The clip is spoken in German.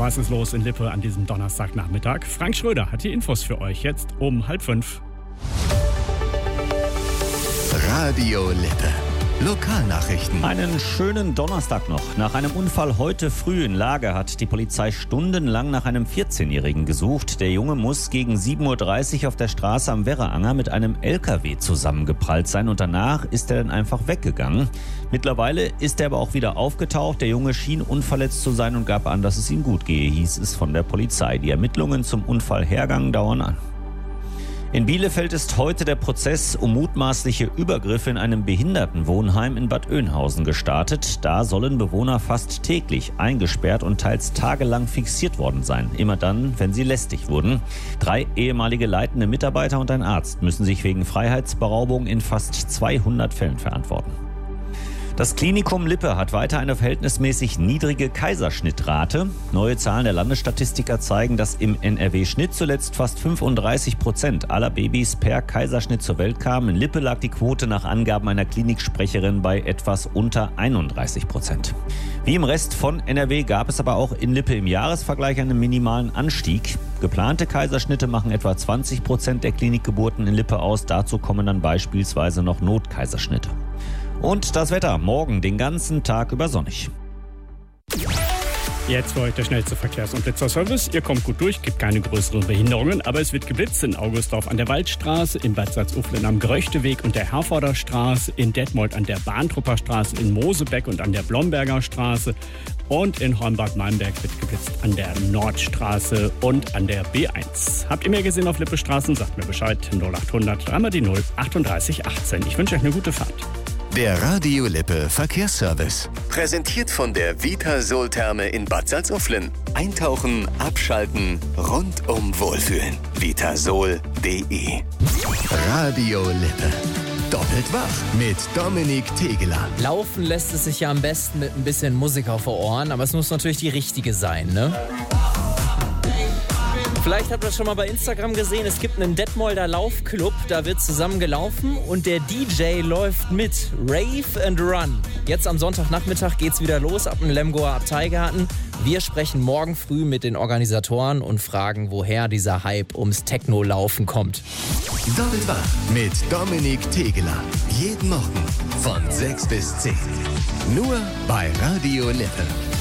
Was ist los in Lippe an diesem Donnerstagnachmittag? Frank Schröder hat die Infos für euch jetzt um 4:30. Radio Lippe. Lokalnachrichten. Einen schönen Donnerstag noch. Nach einem Unfall heute früh in Lage hat die Polizei stundenlang nach einem 14-Jährigen gesucht. Der Junge muss gegen 7:30 Uhr auf der Straße am Werraanger mit einem LKW zusammengeprallt sein und danach ist er dann einfach weggegangen. Mittlerweile ist er aber auch wieder aufgetaucht. Der Junge schien unverletzt zu sein und gab an, dass es ihm gut gehe, hieß es von der Polizei. Die Ermittlungen zum Unfallhergang dauern an. In Bielefeld ist heute der Prozess um mutmaßliche Übergriffe in einem Behindertenwohnheim in Bad Oeynhausen gestartet. Da sollen Bewohner fast täglich eingesperrt und teils tagelang fixiert worden sein. Immer dann, wenn sie lästig wurden. 3 ehemalige leitende Mitarbeiter und ein Arzt müssen sich wegen Freiheitsberaubung in fast 200 Fällen verantworten. Das Klinikum Lippe hat weiter eine verhältnismäßig niedrige Kaiserschnittrate. Neue Zahlen der Landesstatistiker zeigen, dass im NRW-Schnitt zuletzt fast 35% aller Babys per Kaiserschnitt zur Welt kamen. In Lippe lag die Quote nach Angaben einer Kliniksprecherin bei etwas unter 31%. Wie im Rest von NRW gab es aber auch in Lippe im Jahresvergleich einen minimalen Anstieg. Geplante Kaiserschnitte machen etwa 20% der Klinikgeburten in Lippe aus. Dazu kommen dann beispielsweise noch Notkaiserschnitte. Und das Wetter, morgen den ganzen Tag über sonnig. Jetzt für euch der schnellste Verkehrs- und Blitzerservice. Ihr kommt gut durch, gibt keine größeren Behinderungen, aber es wird geblitzt in Augustdorf an der Waldstraße, in Bad Salzuflen am Gröchteweg und der Herforder Straße, in Detmold an der Bahntrupper Straße, in Mosebeck und an der Blomberger Straße und in Hornbad-Malmberg wird geblitzt an der Nordstraße und an der B1. Habt ihr mehr gesehen auf Lippe Straßen? Sagt mir Bescheid. 0800 3 die 0 38 18. Ich wünsche euch eine gute Fahrt. Der Radio Lippe Verkehrsservice. Präsentiert von der Vitasol-Therme in Bad Salzuflen. Eintauchen, abschalten, rundum wohlfühlen. Vitasol.de. Radio Lippe. Doppelt wach mit Dominik Tegeler. Laufen lässt es sich ja am besten mit ein bisschen Musik auf den Ohren, aber es muss natürlich die richtige sein, ne? Vielleicht habt ihr das schon mal bei Instagram gesehen, es gibt einen Detmolder Laufclub, da wird zusammen gelaufen und der DJ läuft mit. Rave and Run. Jetzt am Sonntagnachmittag geht's wieder los ab dem Lemgoer Abteigarten. Wir sprechen morgen früh mit den Organisatoren und fragen, woher dieser Hype ums Techno-Laufen kommt. Doppelt wach mit Dominik Tegeler. Jeden Morgen von 6 bis 10. Nur bei Radio Lippe.